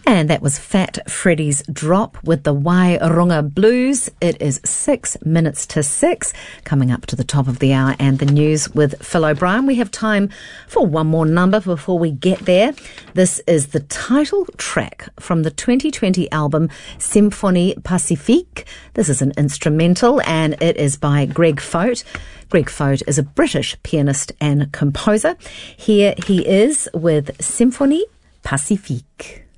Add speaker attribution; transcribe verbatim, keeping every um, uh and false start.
Speaker 1: And that was Fat Freddy's Drop with the Wairunga Blues. It is six minutes to six, coming up to the top of the hour and the news with Phil O'Brien. We have time for one more number before we get there. This is the title track from the twenty twenty album Symphonie Pacifique. This is an instrumental and it is by Greg Fote. Greg Fote is a British pianist and composer. Here he is with Symphonie Pacifique.